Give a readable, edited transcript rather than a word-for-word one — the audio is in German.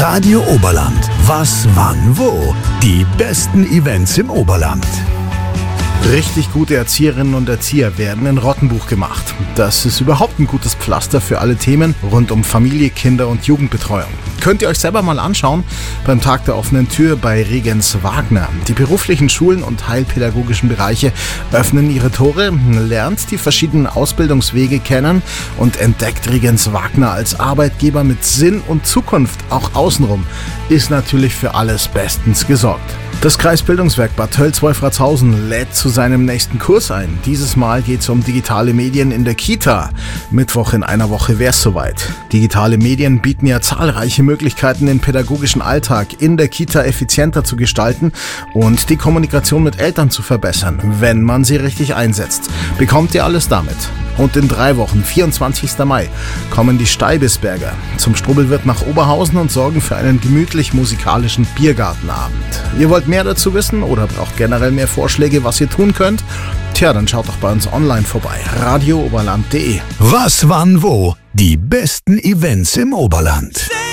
Radio Oberland. Was, wann, wo? Die besten Events im Oberland. Richtig gute Erzieherinnen und Erzieher werden in Rottenbuch gemacht. Das ist überhaupt ein gutes Pflaster für alle Themen rund um Familie, Kinder und Jugendbetreuung. Könnt ihr euch selber mal anschauen beim Tag der offenen Tür bei Regens Wagner. Die beruflichen Schulen und heilpädagogischen Bereiche öffnen ihre Tore, lernt die verschiedenen Ausbildungswege kennen und entdeckt Regens Wagner als Arbeitgeber mit Sinn und Zukunft. Auch außenrum ist natürlich für alles bestens gesorgt. Das Kreisbildungswerk Bad Tölz-Wolfratshausen lädt zu seinem nächsten Kurs ein. Dieses Mal geht es um digitale Medien in der Kita. Mittwoch in einer Woche wär's soweit. Digitale Medien bieten ja zahlreiche Möglichkeiten, den pädagogischen Alltag in der Kita effizienter zu gestalten und die Kommunikation mit Eltern zu verbessern, wenn man sie richtig einsetzt. Bekommt ihr alles damit? Und in 3 Wochen, 24. Mai, kommen die Steibisberger zum Strubbelwirt nach Oberhausen und sorgen für einen gemütlich-musikalischen Biergartenabend. Ihr wollt mehr dazu wissen oder braucht generell mehr Vorschläge, was ihr tun könnt? Tja, dann schaut doch bei uns online vorbei. radiooberland.de. Was, wann, wo? Die besten Events im Oberland.